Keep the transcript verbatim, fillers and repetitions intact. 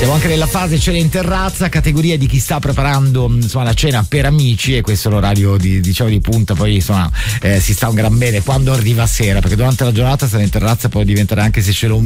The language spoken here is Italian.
Siamo anche nella fase cena in terrazza, categoria di chi sta preparando insomma la cena per amici, e questo è l'orario di, diciamo di punta. Poi insomma eh, si sta un gran bene quando arriva sera, perché durante la giornata stare in terrazza poi diventerà, anche se ce l'ho un